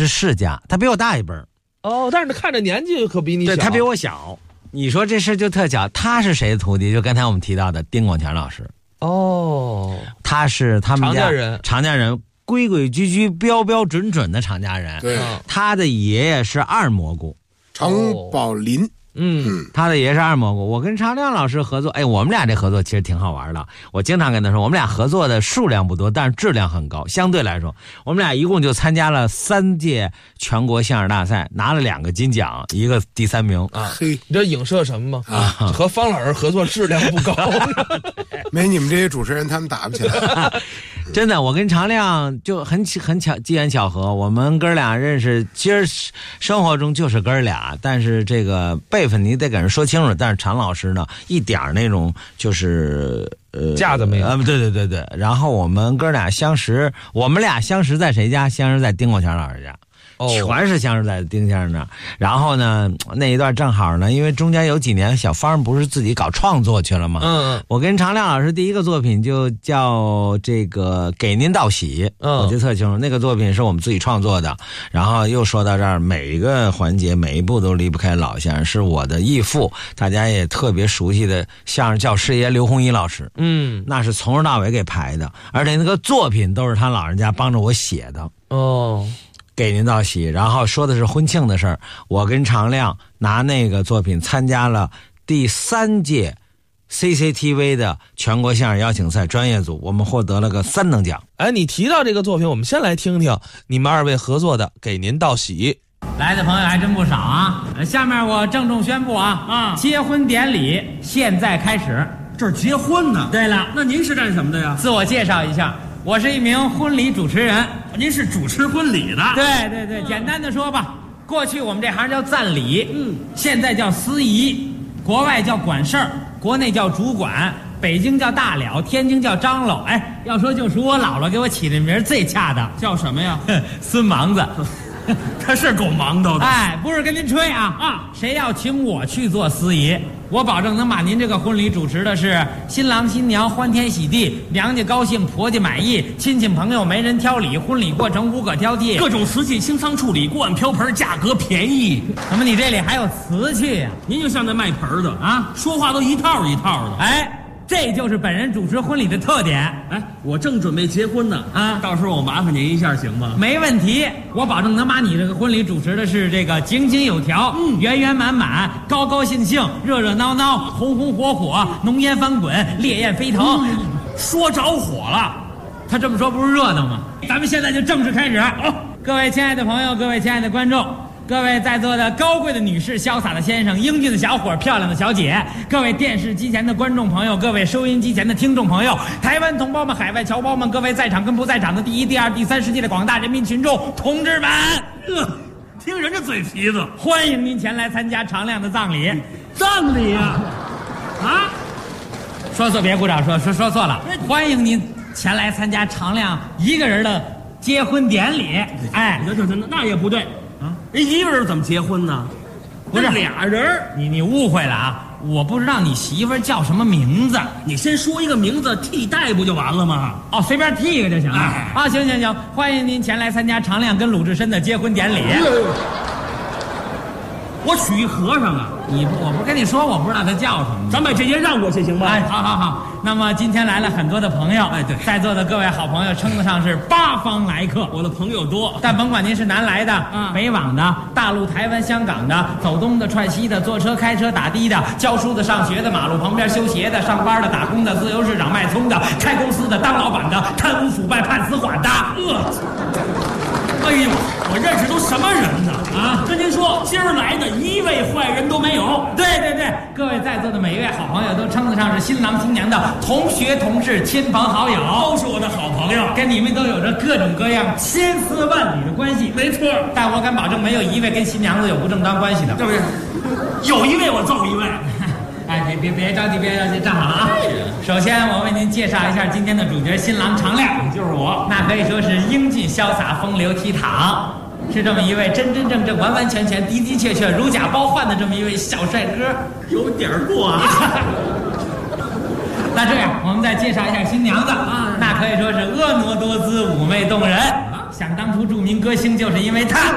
世家，他比我大一辈儿。 哦，但是看着年纪可比你小。 对，他比我小。你说这事就特巧，他是谁的徒弟？就刚才我们提到的丁广泉老师。 哦， 他是他们家常家人， 规规矩矩、标标准准的常家人。 对， 他的爷爷是二蘑菇， 常宝林。 他的爷爷是二蘑菇。我跟常亮老师合作，我们俩这合作其实挺好玩的。我经常跟他说，我们俩合作的数量不多，但是质量很高。相对来说，我们俩一共就参加了3届全国相声大赛，拿了2个金奖，1个第3名啊。嘿，你这影射什么吗？啊，和方老师合作质量不高， 没你们这些主持人他们打不起来。 真的，我跟常亮就很巧，机缘巧合，我们哥俩认识，其实生活中就是哥俩，但是这个辈分你得给人说清楚。但是常老师呢，一点那种就是架子没有。 对。然后我们俩相识在谁家？相识在丁广泉老师家。全是相识在丁先生那儿。然后呢，那一段正好呢，因为中间有几年小芳不是自己搞创作去了吗？我跟常亮老师第一个作品就叫这个给您道喜，我记得特清楚。那个作品是我们自己创作的。然后又说到这儿，每一个环节每一步都离不开老相声，是我的义父，大家也特别熟悉的相声教师爷刘洪一老师。那是从头到尾给排的，而且那个作品都是他老人家帮着我写的。给您道喜，然后说的是婚庆的事儿。我跟常亮拿那个作品参加了第3届 CCTV 的全国相声邀请赛专业组，我们获得了个3等奖。 你提到这个作品，我们先来听听你们2位合作的《给您道喜》。 来的朋友还真不少啊！下面我郑重宣布结婚典礼现在开始。 这儿结婚呢？ 对了， 那您是干什么的呀？ 自我介绍一下，我是一名婚礼主持人。 您是主持婚礼的？ 对，简单的说吧，过去我们这行叫赞礼，现在叫司仪，国外叫管事儿，国内叫主管，北京叫大了，天津叫张喽。要说就属我姥姥给我起的名最恰当， 叫什么呀？ 孙忙子。 他是够忙叨的。 不是跟您吹谁要请我去做司仪，我保证能把您这个婚礼主持的是新郎新娘欢天喜地，娘家高兴，婆家满意，亲戚朋友没人挑理，婚礼过程无可挑剔， 各种瓷器清仓处理，锅碗瓢盆价格便宜。 怎么你这里还有瓷器呀？ 您就像那卖盆的说话都一套一套的。 这就是本人主持婚礼的特点。 我正准备结婚呢到时候我麻烦您一下行吗？ 没问题，我保证能把你这个婚礼主持的是这个井井有条，圆圆满满，高高兴兴，热热闹闹，红红火火，浓烟翻滚，烈焰飞腾。 说着火了， 他这么说不是热闹吗？咱们现在就正式开始。各位亲爱的朋友，各位亲爱的观众，各位在座的高贵的女士、潇洒的先生、英俊的小伙、漂亮的小姐，各位电视机前的观众朋友，各位收音机前的听众朋友，台湾同胞们、海外侨胞们，各位在场跟不在场的第1、第2、第3世界的广大人民群众同志们， 听人家嘴皮子， 欢迎您前来参加常亮的葬礼。 葬礼呀？ 说错别鼓掌，说错了，欢迎您前来参加常亮一个人的结婚典礼。 那也不对。一个人怎么结婚呢？ 不是俩人。 你误会了我不知道你媳妇叫什么名字， 你先说一个名字替代不就完了吗？ 随便替一个就行了。行，欢迎您前来参加常亮跟鲁智深的结婚典礼。 我娶一和尚啊！ 我不跟你说，我不知道他叫什么。 咱把这些让过去行吗？ 好。那么今天来了很多的朋友， 对， 在座的各位好朋友称得上是8方来客。 我的朋友多， 但甭管您是南来的、北往的、大陆、台湾、香港的、走东的、串西的、坐车、开车、打的的、教书的、上学的、马路旁边修鞋的、上班的、打工的、自由市场卖葱的、开公司的、当老板的、贪污腐败判死缓的。 我认识都什么人呢？跟您说，今儿来的一位坏人都没有。 对，各位在座的每一位好朋友都称得上是新郎新娘的同学同事、亲朋好友， 都是我的好朋友， 跟你们都有着各种各样千丝万缕的关系。 没错， 但我敢保证，没有一位跟新娘子有不正当关系的， 对不对？有一位我揍一位。 别着急，站好了首先，我为您介绍一下今天的主角新郎常亮， 就是我。 那可以说是英俊潇洒、风流倜傥，是这么一位真真正正、完完全全、的的确确、如假包换的这么一位小帅哥， 有点过那这样，我们再介绍一下新娘子那可以说是婀娜多姿、妩媚动人。想当初著名歌星就是因为她。